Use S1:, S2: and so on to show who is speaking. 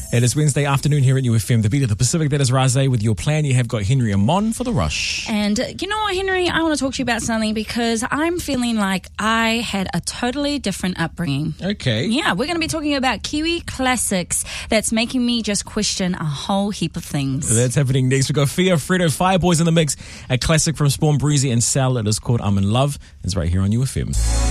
S1: It is Wednesday afternoon here at UFM, the beat of the Pacific. That is Raze with your plan. You have got Henry and Mon for the rush.
S2: And you know what, Henry? I want to talk to you about something because I'm feeling like I had a totally different upbringing.
S1: Okay.
S2: Yeah, we're going to be talking about Kiwi classics that's making me just question a whole heap of things.
S1: That's happening next. We've got Fia, Fredo, Fireboys in the mix. A classic from Spawn, Breezy and Sal. It is called I'm in Love. It's right here on UFM.